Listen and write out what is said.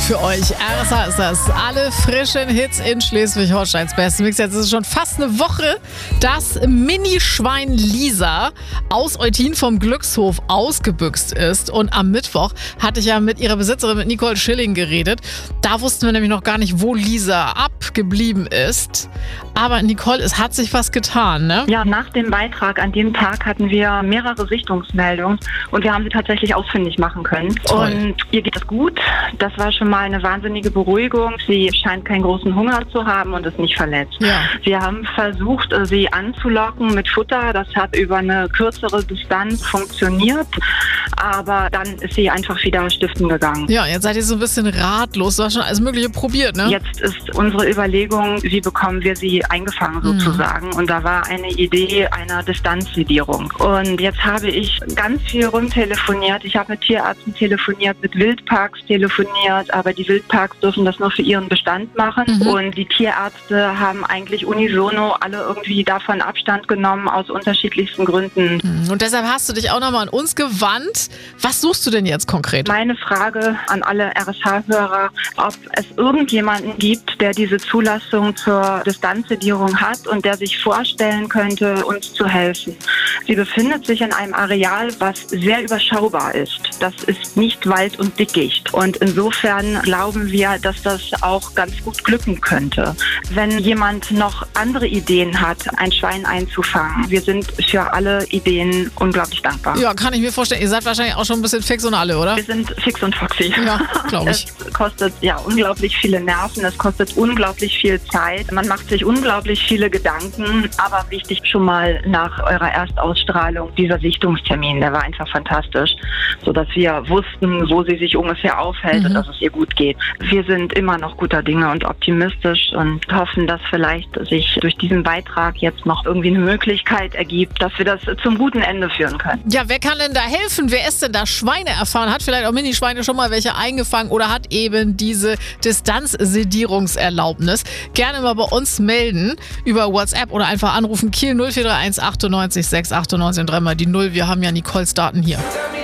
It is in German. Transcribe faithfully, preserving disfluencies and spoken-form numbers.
für euch. R S H ist das. Alle frischen Hits in Schleswig-Holsteins besten Mix. Jetzt ist es schon fast eine Woche, dass Minischwein Lisa aus Eutin vom Glückshof ausgebüxt ist. Und am Mittwoch hatte ich ja mit ihrer Besitzerin, mit Nicole Schilling, geredet. Da wussten wir nämlich noch gar nicht, wo Lisa abgeblieben ist. Aber Nicole, es hat sich was getan, ne? Ja, nach dem Beitrag an dem Tag hatten wir mehrere Sichtungsmeldungen und wir haben sie tatsächlich ausfindig machen können. Toll. Und ihr geht es gut. Das war schon mal eine wahnsinnige Beruhigung. Sie scheint keinen großen Hunger zu haben und ist nicht verletzt. Ja. Wir haben versucht, sie anzulocken mit Futter. Das hat über eine kürzere Distanz funktioniert. Aber dann ist sie einfach wieder stiften gegangen. Ja, jetzt seid ihr so ein bisschen ratlos. Du hast schon alles Mögliche probiert, ne? Jetzt ist unsere Überlegung, wie bekommen wir sie eingefangen sozusagen. Mhm. Und da war eine Idee einer Distanzsedierung. Und jetzt habe ich ganz viel rumtelefoniert. Ich habe mit Tierärzten telefoniert, mit Wildparks telefoniert, aber die Wildparks dürfen das nur für ihren Bestand machen. Mhm. Und die Tierärzte haben eigentlich unisono alle irgendwie davon Abstand genommen, aus unterschiedlichsten Gründen. Mhm. Und deshalb hast du dich auch nochmal an uns gewandt. Was suchst du denn jetzt konkret? Meine Frage an alle R S H-Hörer, ob es irgendjemanden gibt, der diese Zulassung zur Distanzsedierung hat und der sich vorstellen könnte, uns zu helfen. Sie befindet sich in einem Areal, was sehr überschaubar ist. Das ist nicht Wald und Dickicht. Und insofern glauben wir, dass das auch ganz gut glücken könnte. Wenn jemand noch andere Ideen hat, ein Schwein einzufangen, wir sind für alle Ideen unglaublich dankbar. Ja, kann ich mir vorstellen. Ihr seid wahrscheinlich auch schon ein bisschen fix und alle, oder? Wir sind fix und foxy. Ja, glaube ich. Es kostet ja unglaublich viele Nerven, es kostet unglaublich viel Zeit. Man macht sich unglaublich viele Gedanken, aber wichtig schon mal nach eurer Erstausstrahlung, dieser Sichtungstermin, der war einfach fantastisch, sodass wir wussten, wo sie sich ungefähr aufhält mhm. und dass es ihr gut geht. Wir sind immer noch guter Dinge und optimistisch und hoffen, dass vielleicht sich durch diesen Beitrag jetzt noch irgendwie eine Möglichkeit ergibt, dass wir das zum guten Ende führen können. Ja, wer kann denn da helfen? Wer ist denn da Schweine erfahren? Hat vielleicht auch Minischweine schon mal welche eingefangen oder hat eben diese Distanzsedierungserlaubnis? Gerne mal bei uns melden über WhatsApp oder einfach anrufen. Kiel null vier drei eins achtundneunzig sechs achtundneunzig und dreimal die Null. Wir haben ja Nicoles Daten hier.